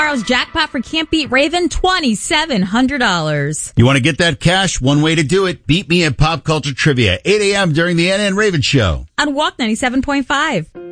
Tomorrow's jackpot for Can't Beat Raven, $2,700. You want to get that cash? One way to do it. Beat me at Pop Culture Trivia, 8 a.m. during the NN Raven Show. On Walk 97.5.